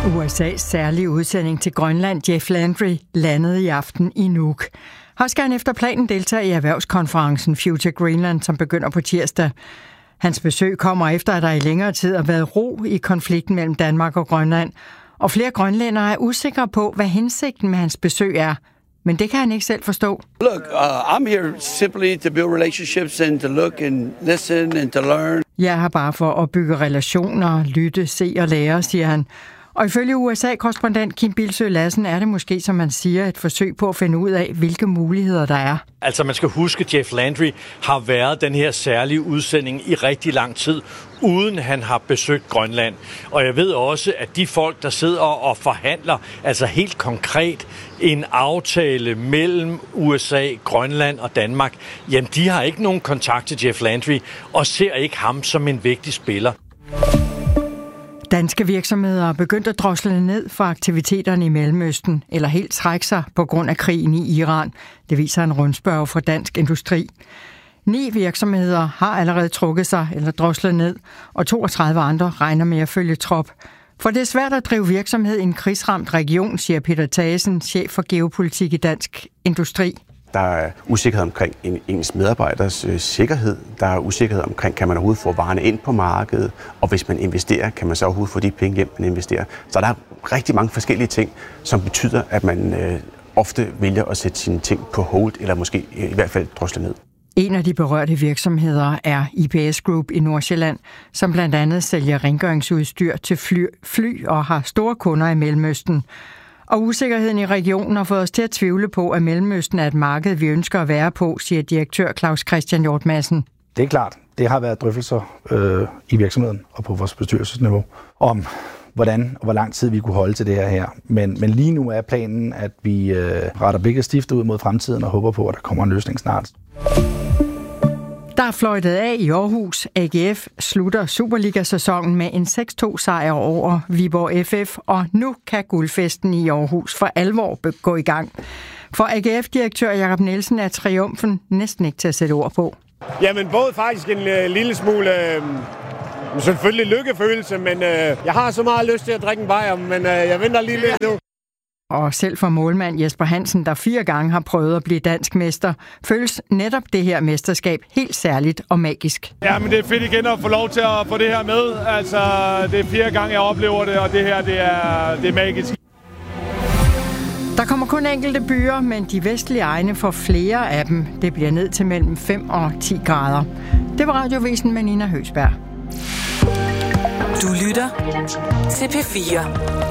USA's særlige udsending til Grønland, Jeff Landry, landede i aften i Nuuk. Her skal han efter planen deltage i erhvervskonferencen Future Greenland, som begynder på tirsdag. Hans besøg kommer efter, at der i længere tid har været ro i konflikten mellem Danmark og Grønland. Og flere grønlændere er usikre på, hvad hensigten med hans besøg er. Men det kan han ikke selv forstå. Look, I'm here simply to build relationships and to look and listen and to learn. Jeg er her bare for at bygge relationer, lytte, se og lære, siger han. Og ifølge USA-korrespondent Kim Bildsøe Lassen er det måske, som man siger, et forsøg på at finde ud af, hvilke muligheder der er. Altså man skal huske, at Jeff Landry har været den her særlige udsending i rigtig lang tid, uden han har besøgt Grønland. Og jeg ved også, at de folk, der sidder og forhandler, altså helt konkret en aftale mellem USA, Grønland og Danmark, jamen de har ikke nogen kontakt til Jeff Landry og ser ikke ham som en vigtig spiller. Danske virksomheder er begyndt at drosle ned for aktiviteterne i Mellemøsten, eller helt trække sig på grund af krigen i Iran. Det viser en rundspørge fra Dansk Industri. 9 virksomheder har allerede trukket sig eller droslet ned, og 32 andre regner med at følge trop. For det er svært at drive virksomhed i en krigsramt region, siger Peter Thagesen, chef for geopolitik i Dansk Industri. Der er usikkerhed omkring ens medarbejders sikkerhed. Der er usikkerhed omkring, kan man overhovedet få varerne ind på markedet? Og hvis man investerer, kan man så overhovedet få de penge hjem, man investerer? Så der er rigtig mange forskellige ting, som betyder, at man ofte vælger at sætte sine ting på hold, eller måske i hvert fald drosle ned. En af de berørte virksomheder er IPS Group i Nordsjælland, som blandt andet sælger rengøringsudstyr til fly og har store kunder i Mellemøsten. Og usikkerheden i regionen har fået os til at tvivle på, at Mellemøsten er et marked, vi ønsker at være på, siger direktør Claus Christian Hjort Madsen. Det er klart. Det har været drøftelser i virksomheden og på vores bestyrelsesniveau om, hvordan og hvor lang tid vi kunne holde til det her. Men lige nu er planen, at vi retter blikket stift ud mod fremtiden og håber på, at der kommer en løsning snart. Der er fløjtet af i Aarhus. AGF slutter Superliga-sæsonen med en 6-2-sejr over Viborg FF, og nu kan guldfesten i Aarhus for alvor gå i gang. For AGF-direktør Jakob Nielsen er triumfen næsten ikke til at sætte ord på. Jamen både faktisk en lille smule selvfølgelig lykkefølelse, men jeg har så meget lyst til at drikke en bajer, men jeg venter lige lidt nu. Og selv for målmand Jesper Hansen, der 4 gange har prøvet at blive dansk mester, føles netop det her mesterskab helt særligt og magisk. Ja, men det er fedt igen at få lov til at få det her med. Altså, det er 4 gange, jeg oplever det, og det her, det er magisk. Der kommer kun enkelte byer, men de vestlige egne får flere af dem. Det bliver ned til mellem 5 og 10 grader. Det var Radiovisen med Nina Høgsberg. Du lytter til P4.